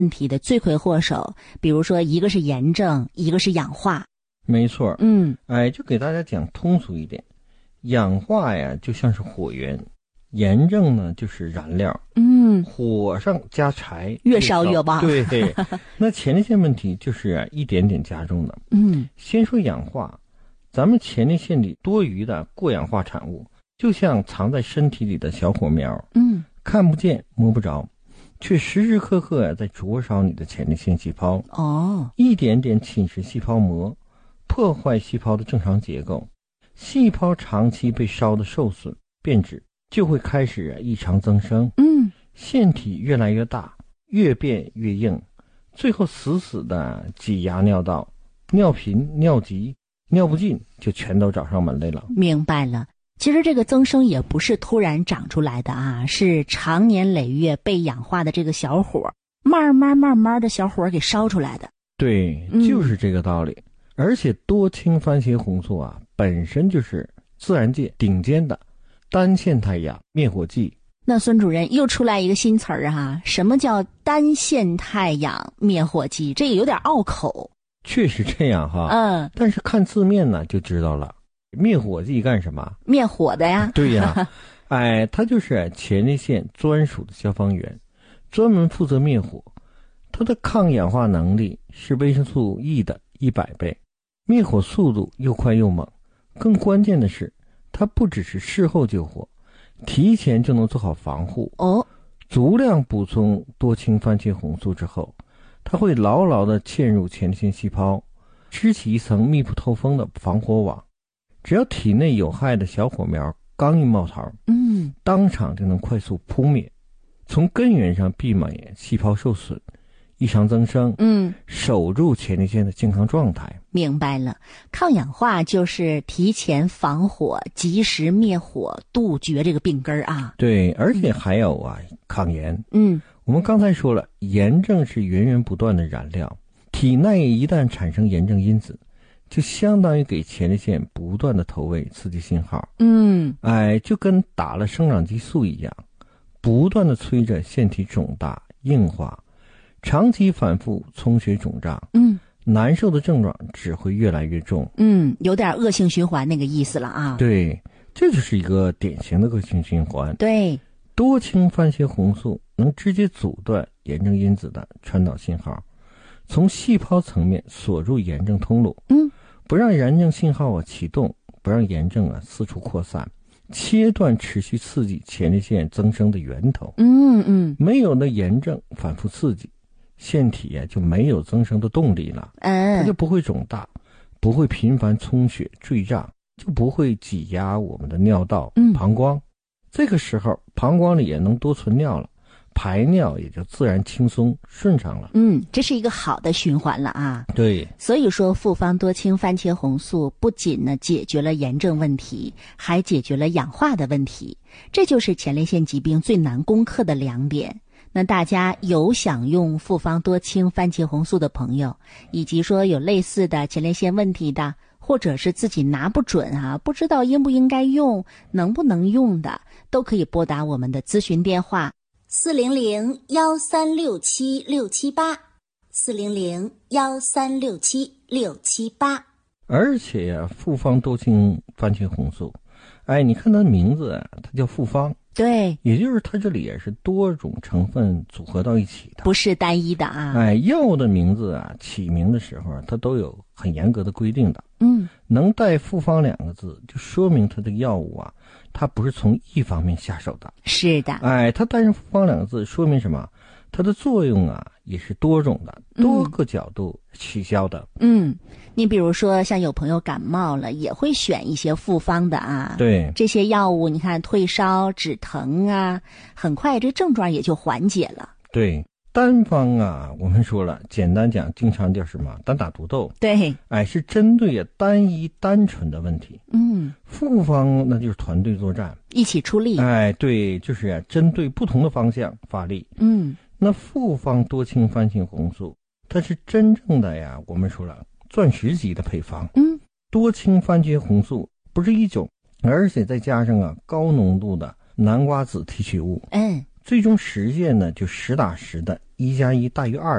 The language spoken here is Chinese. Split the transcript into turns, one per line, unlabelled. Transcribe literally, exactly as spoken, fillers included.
问题的罪魁祸首，比如说一个是炎症，一个是氧化。
没错，
嗯，
哎，就给大家讲通俗一点，氧化呀就像是火源，炎症呢就是燃料。
嗯，
火上加柴，
越烧越旺。
对，那前列腺问题就是啊一点点加重的。
嗯，
先说氧化，咱们前列腺里多余的过氧化产物，就像藏在身体里的小火苗，
嗯，
看不见摸不着，却时时刻刻啊在灼烧你的前列腺细胞。
哦，
一点点侵蚀细胞膜，破坏细胞的正常结构，细胞长期被烧得受损变质，就会开始异常增生。
嗯，
腺体越来越大，越变越硬，最后死死的挤压尿道，尿频、尿急、尿不尽就全都找上门来了。
明白了。其实这个增生也不是突然长出来的啊，是长年累月被氧化的这个小火，慢慢慢慢的小火给烧出来的。
对，就是这个道理。嗯，而且多氢番茄红素啊，本身就是自然界顶尖的单腺肽氧灭火剂。
那孙主任又出来一个新词儿啊，什么叫单腺肽氧灭火剂？这个有点拗口。
确实这样哈，
嗯，
但是看字面呢就知道了。灭火剂干什么？
灭火的呀。
对呀，哎，它就是前列腺专属的消防员，专门负责灭火。它的抗氧化能力是维生素 E 的一百倍，灭火速度又快又猛。更关键的是，它不只是事后救火，提前就能做好防护。
哦，
足量补充多氢番茄红素之后，它会牢牢地嵌入前列腺细胞，织起一层密不透风的防火网。只要体内有害的小火苗刚一冒头，
嗯，
当场就能快速扑灭，从根源上避免细胞受损、异常增生，
嗯，
守住前列腺的健康状态。
明白了，抗氧化就是提前防火、及时灭火、杜绝这个病根儿啊。
对，而且还有啊，抗炎。
嗯，
我们刚才说了，炎症是源源不断的燃料，体内一旦产生炎症因子，就相当于给前列腺不断的投喂刺激信号。
嗯，
哎，就跟打了生长激素一样，不断的催着腺体肿大硬化，长期反复充血肿胀，
嗯，
难受的症状只会越来越重。
嗯，有点恶性循环那个意思了啊。
对，这就是一个典型的恶性循环。
对，
多氢番茄红素能直接阻断炎症因子的传导信号，从细胞层面锁住炎症通路，
嗯，
不让炎症信号啊启动，不让炎症啊四处扩散，切断持续刺激前列腺增生的源头。
嗯嗯，
没有了炎症反复刺激，腺体啊就没有增生的动力了，
嗯，
它就不会肿大，不会频繁充血坠胀，就不会挤压我们的尿道、
嗯、
膀胱。这个时候膀胱里也能多存尿了，排尿也就自然轻松顺畅了。
嗯，这是一个好的循环了啊。
对，
所以说复方多氢番茄红素不仅呢解决了炎症问题，还解决了氧化的问题，这就是前列腺疾病最难攻克的两点。那大家有想用复方多氢番茄红素的朋友，以及说有类似的前列腺问题的，或者是自己拿不准啊，不知道应不应该用，能不能用的，都可以拨打我们的咨询电话四零零幺三六七六七八，四零零幺三六七六七八。
而且呀、啊，复方多氢番茄红素，哎，你看它的名字啊，它叫复方。
对，
也就是它这里也是多种成分组合到一起的，
不是单一的啊。
哎，药物的名字啊，起名的时候它都有很严格的规定的。
嗯，
能带复方两个字，就说明它的药物啊，它不是从一方面下手的。
是的，
哎，它带上复方两个字，说明什么？它的作用啊，也是多种的，多个角度起效的。
嗯，你比如说像有朋友感冒了，也会选一些复方的啊。
对，
这些药物你看退烧止疼啊，很快这症状也就缓解了。
对，单方啊，我们说了，简单讲，经常叫什么单打独斗。
对，
哎，是针对啊单一单纯的问题。
嗯，
复方那就是团队作战，
一起出力。
哎，对，就是啊，针对不同的方向发力。
嗯，
那复方多氢番茄红素，它是真正的呀，我们说了，钻石级的配方。
嗯，
多氢番茄红素不是一种，而且再加上啊高浓度的南瓜子提取物。
嗯，
最终实现呢就实打实的一加一大于二